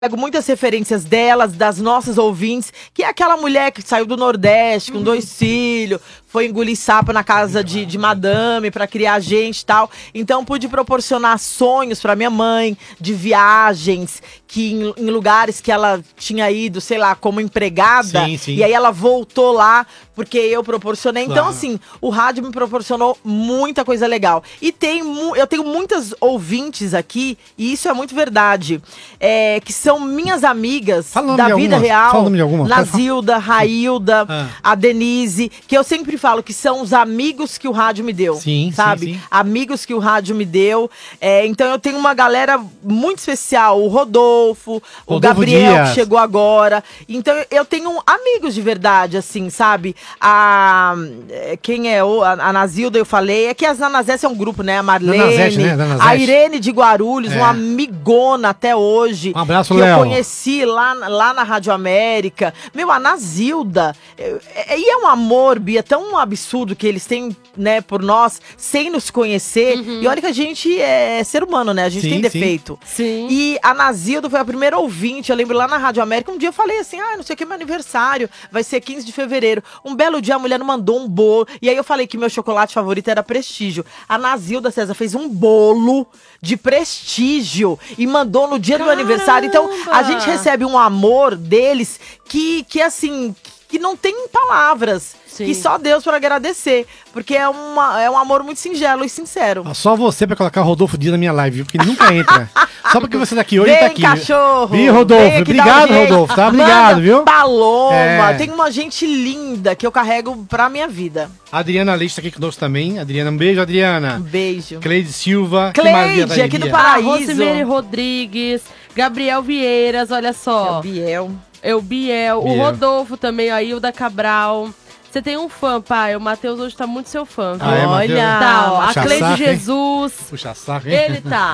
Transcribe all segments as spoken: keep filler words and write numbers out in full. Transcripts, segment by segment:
pego muitas referências delas, das nossas ouvintes, que é aquela mulher que saiu do Nordeste com uhum. dois filhos, foi engolir sapo na casa de, de madame pra criar gente e tal. Então pude proporcionar sonhos pra minha mãe, de viagens, que em, em lugares que ela tinha ido, sei lá, como empregada. Sim, sim. E aí ela voltou lá porque eu proporcionei. Claro. Então, assim, o rádio me proporcionou muita coisa legal. E tem, eu tenho muitas ouvintes aqui, e isso é muito verdade, é, que são minhas amigas da vida real. Nazilda, Railda, ah. a Denise, que eu sempre falo que são os amigos que o rádio me deu. Sim, sabe? Sim, sim. Amigos que o rádio me deu. É, então eu tenho uma galera muito especial. O Rodolfo, Rodolfo o Gabriel, Dias. Que chegou agora. Então eu tenho amigos de verdade, assim, sabe? A, quem é? O, a, a Nazilda, eu falei. É que as Nanazés é um grupo, né? A Marlene, Nanazete, né? Nanazete. A Irene de Guarulhos, é. uma amigona até hoje. Um abraço, que Léo. eu conheci lá, lá na Rádio América. Meu, a Nazilda. É, e é um amor, Bia, tão absurdo que eles têm, né, por nós, sem nos conhecer. Uhum. E olha que a gente é ser humano, né? A gente sim, tem defeito. Sim. E a Nazilda foi a primeira ouvinte. Eu lembro lá na Rádio América, um dia eu falei assim, ah, não sei o que, meu aniversário vai ser quinze de fevereiro. Um belo dia a mulher mandou um bolo. E aí eu falei que meu chocolate favorito era Prestígio. A Nazilda, César, fez um bolo de Prestígio e mandou no dia Caramba. do aniversário. Então a gente recebe um amor deles que, que assim, que não tem palavras. Sim. Que só Deus para agradecer. Porque é, uma, é um amor muito singelo e sincero. Só você pra colocar o Rodolfo Dias na minha live, viu? Porque ele nunca entra. Só porque você tá aqui hoje, vem, ele tá aqui. Cachorro! Vem, Rodolfo. Obrigado, um Rodolfo, tá? Obrigado, Manda, viu? Paloma. É. Tem uma gente linda que eu carrego pra minha vida. A Adriana Leite tá aqui conosco também. Adriana, um beijo, Adriana. Um beijo. Cleide Silva. Cleide, aqui do Paraíso. Rosemary Rodrigues. Gabriel Vieiras, olha só. É Biel. É o Biel. Biel. O Rodolfo também, a Hilda Cabral. Você tem um fã, pai. O Matheus hoje tá muito seu fã. Ah, é, olha, tá, ó, a Cleide saco, Jesus. Hein? Puxa saco, hein? Ele tá.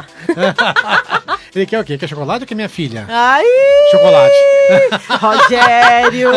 Ele quer o quê? Quer chocolate ou quer minha filha? Ai! Chocolate. Rogério.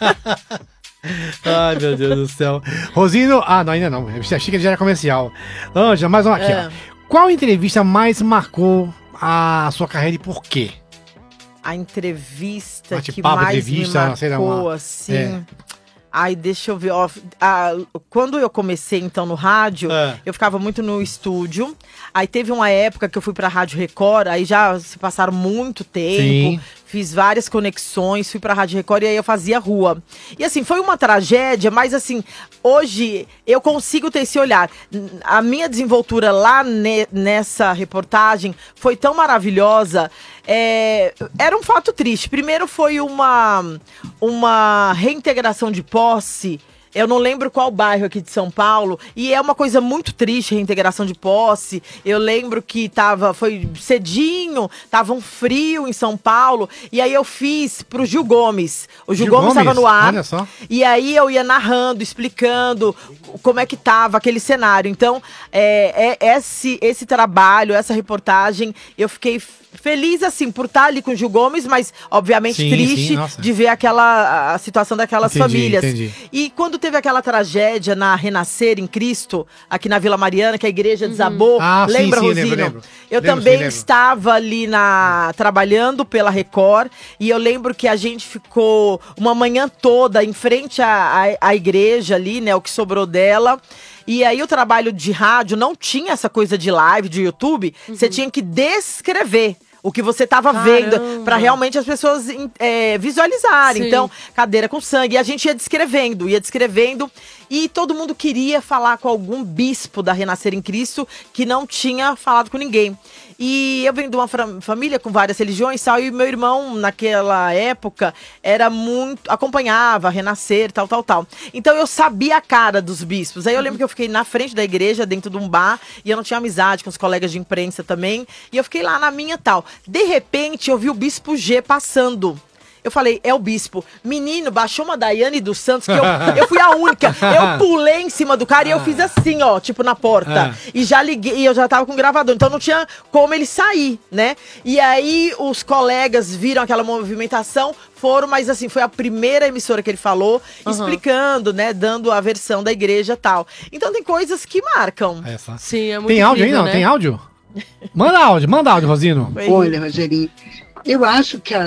Ai, meu Deus do céu. Rosino, ah, não, ainda não. Achei que já era comercial. Ângela, mais uma aqui, é. ó. Qual entrevista mais marcou a sua carreira e por quê? A entrevista Bate que papo, mais entrevista, me marcou, sei lá, uma... assim... É. Ai, deixa eu ver. Ó, a, quando eu comecei, então, no rádio, é. eu ficava muito no estúdio. Aí teve uma época que eu fui pra Rádio Record, aí já se passaram muito tempo. Sim. Fiz várias conexões, fui pra Rádio Record e aí eu fazia rua. E assim, foi uma tragédia, mas assim, hoje eu consigo ter esse olhar. A minha desenvoltura lá ne, nessa reportagem foi tão maravilhosa. É, era um fato triste. Primeiro foi uma, uma reintegração de posse. Eu não lembro qual bairro aqui de São Paulo. E é uma coisa muito triste, reintegração de posse. Eu lembro que tava, foi cedinho, tava um frio em São Paulo. E aí eu fiz pro Gil Gomes. O Gil, Gil Gomes estava no ar. Olha só. E aí eu ia narrando, explicando como é que tava aquele cenário. Então, é, é esse, esse trabalho, essa reportagem, eu fiquei feliz, assim, por estar ali com o Gil Gomes, mas, obviamente, sim, triste sim, de ver aquela, a situação daquelas entendi, famílias. Entendi. E quando teve aquela tragédia na Renascer em Cristo, aqui na Vila Mariana, que a igreja uhum. desabou, ah, lembra, sim, sim, Rosinho? Lembro, lembro. Eu lembro, também sim, estava ali na, trabalhando pela Record, e eu lembro que a gente ficou uma manhã toda em frente à, à, à igreja ali, né, o que sobrou dela. E aí o trabalho de rádio não tinha essa coisa de live, de YouTube. Uhum. Você tinha que descrever o que você estava vendo, para realmente as pessoas é, visualizarem. Sim. Então, cadeira com sangue. E a gente ia descrevendo, ia descrevendo. E todo mundo queria falar com algum bispo da Renascer em Cristo que não tinha falado com ninguém. E eu venho de uma família com várias religiões, tal, e meu irmão, naquela época, era muito... acompanhava Renascer, tal, tal, tal. Então eu sabia a cara dos bispos. Aí eu lembro que eu fiquei na frente da igreja, dentro de um bar, e eu não tinha amizade com os colegas de imprensa também. E eu fiquei lá na minha, tal. De repente, eu vi o Bispo G passando. Eu falei, é o bispo. Menino, baixou uma Daiane dos Santos, que eu, eu fui a única. Eu pulei em cima do cara e eu fiz assim, ó, tipo na porta. E já liguei, e eu já tava com gravador, então não tinha como ele sair, né? E aí os colegas viram aquela movimentação, foram, mas assim, foi a primeira emissora que ele falou, uhum. explicando, né, dando a versão da igreja e tal. Então tem coisas que marcam. Essa. Sim, é muito Tem áudio incrível, aí, não? né? Tem áudio? Manda áudio, manda áudio, Rosino. Olha, Rogerinho, Eu acho que a